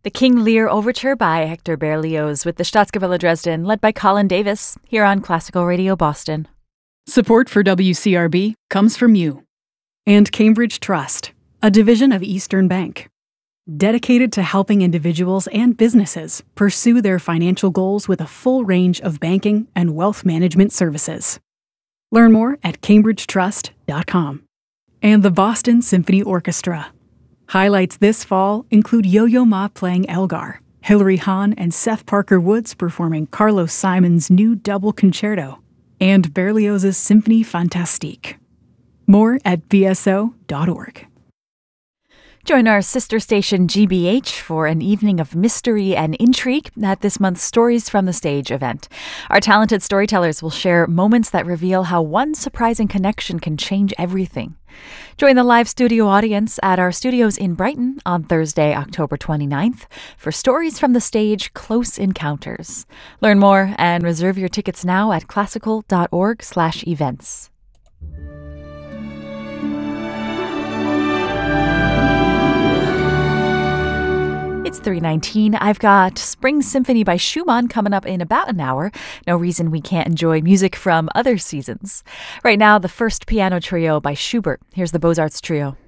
The King Lear Overture by Hector Berlioz with the Staatskapelle Dresden, led by Colin Davis, here on Classical Radio Boston. Support for WCRB comes from you. And Cambridge Trust, a division of Eastern Bank, dedicated to helping individuals and businesses pursue their financial goals with a full range of banking and wealth management services. Learn more at cambridgetrust.com. And the Boston Symphony Orchestra. Highlights this fall include Yo-Yo Ma playing Elgar, Hilary Hahn and Seth Parker Woods performing Carlos Simon's new double concerto, and Berlioz's Symphonie Fantastique. More at bso.org. Join our sister station GBH for an evening of mystery and intrigue at this month's Stories from the Stage event. Our talented storytellers will share moments that reveal how one surprising connection can change everything. Join the live studio audience at our studios in Brighton on Thursday, October 29th for Stories from the Stage Close Encounters. Learn more and reserve your tickets now at classical.org/events. It's 3:19. I've got Spring Symphony by Schumann coming up in about an hour. No reason we can't enjoy music from other seasons. Right now, the first piano trio by Schubert. Here's the Beaux-Arts Trio.